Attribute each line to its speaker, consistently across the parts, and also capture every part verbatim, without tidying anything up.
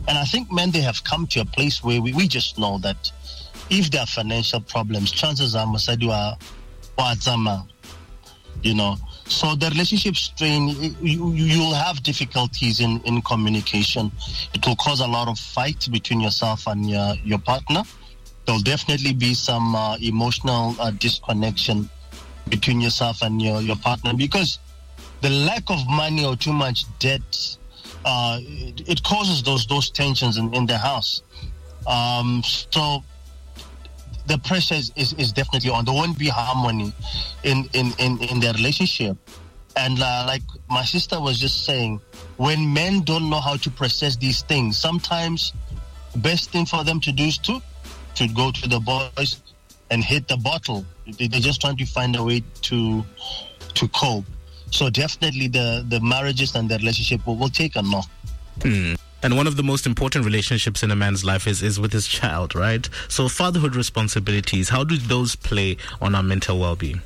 Speaker 1: And I think men, they have come to a place where we, we just know that if there are financial problems, chances are Masadi wa Wazama, you know. So the relationship strain, you, you'll have difficulties in, in communication. It will cause a lot of fight between yourself and your, your partner. There'll definitely be some uh, emotional uh, disconnection between yourself and your, your partner, because the lack of money or too much debt, uh, it, it causes those those tensions in, in the house. Um, so the pressure is, is, is definitely on. There won't be harmony in, in, in, in their relationship. And uh, like my sister was just saying, when men don't know how to process these things, sometimes the best thing for them to do is to, to go to the boys and hit the bottle. They, they're just trying to find a way to to cope. So definitely the, the marriages and the relationship will, will take a knock.
Speaker 2: Mm. And one of the most important relationships in a man's life is, is with his child, right? So fatherhood responsibilities, how do those play on our mental well-being?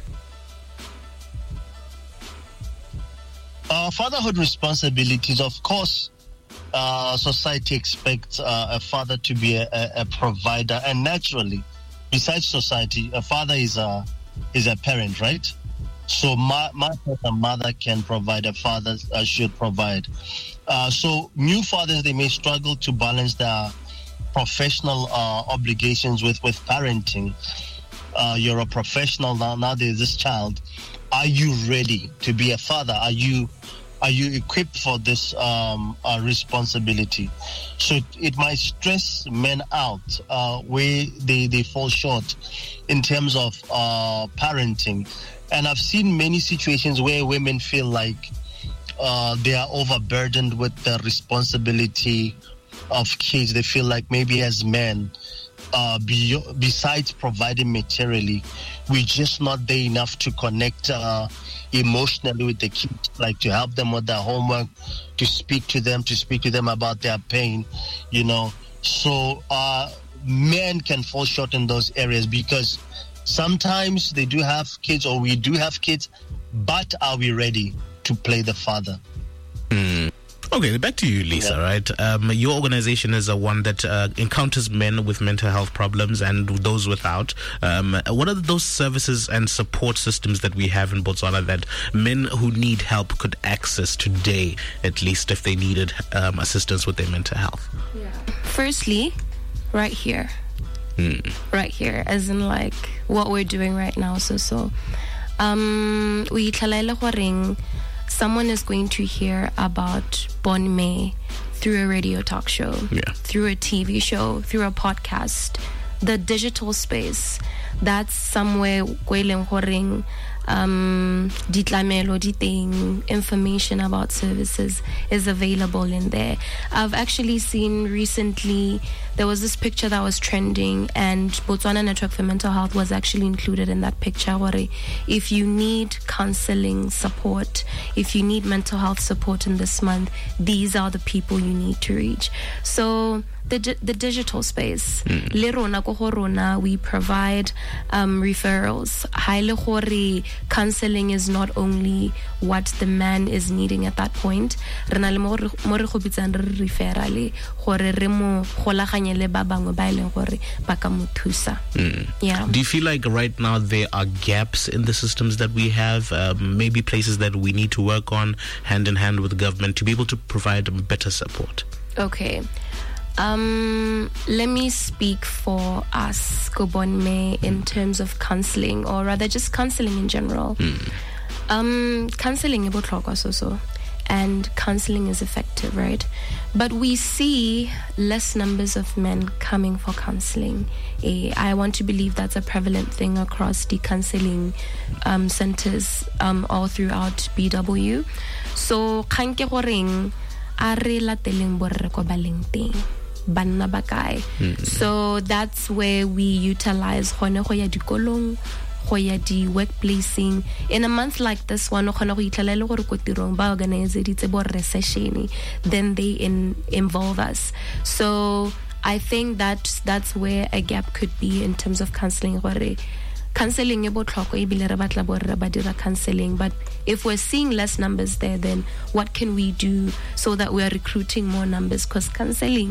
Speaker 1: Uh, fatherhood responsibilities, of course, uh, society expects uh, a father to be a, a, a provider. And naturally, besides society, a father is a, is a parent, right? So my, my a mother can provide, a father uh, should provide. Uh, so new fathers, they may struggle to balance their professional uh, obligations with, with parenting. Uh, you're a professional now, now there's this child. Are you ready to be a father? Are you are you equipped for this um, uh, responsibility? So it, it might stress men out uh, where they, they fall short in terms of uh, parenting. And I've seen many situations where women feel like uh, they are overburdened with the responsibility of kids. They feel like maybe as men, uh, be, besides providing materially, we're just not there enough to connect uh, emotionally with the kids, like to help them with their homework, to speak to them, to speak to them about their pain, you know. So uh, men can fall short in those areas because sometimes they do have kids, or we do have kids, but are we ready to play the father?
Speaker 2: Mm. Okay, back to you, Lisa, yeah. right? Um, your organization is a one that uh, encounters men with mental health problems and those without. Um, what are those services and support systems that we have in Botswana that men who need help could access today, at least if they needed um, assistance with their mental health?
Speaker 3: Yeah. Firstly, right here.
Speaker 2: Mm.
Speaker 3: Right here, as in like what we're doing right now. So, so, um, we someone is going to hear about Bon May through a radio talk show,
Speaker 2: yeah.
Speaker 3: through a T V show, through a podcast, the digital space. That's somewhere where um ditlamelo diteng information about services is available in there. I've actually seen recently there was this picture that was trending, and Botswana Network for Mental Health was actually included in that picture. Where if you need counseling support, if you need mental health support in this month, these are the people you need to reach. So the the digital space, le rona ko ho rona, we provide um, referrals. Haile gore counseling is not only what the man is needing at that point. Rena le mo re go bitsang re referrale gore re mo golaganye le ba bangwe ba ileng gore ba ka mo thusa. Yeah.
Speaker 2: Do you feel like right now there are gaps in the systems that we have, um, maybe places that we need to work on hand in hand with the government to be able to provide better support?
Speaker 3: Okay. Um, let me speak for us, Kobonme, in terms of counseling, or rather just counseling in general.
Speaker 2: Mm.
Speaker 3: Um, counseling is also, and counseling is effective, right? But we see less numbers of men coming for counseling. Eh, I want to believe that's a prevalent thing across the counseling um, centers um, all throughout B W. So, kanke goreng are lateleng borre ko baleng teng. Banna bakai. So that's where we utilize gone go ya dikolong, go ya di workplacing. In a month like this one, go gona go itlhalela gore ko tirong ba organize ditse bo recession, then they in, involve us. So I think that that's where a gap could be in terms of counseling. Gore counseling e botlhokwa ebile re batla borre ba dira counseling, but if we're seeing less numbers there, then what can we do so that we are recruiting more numbers? Because counseling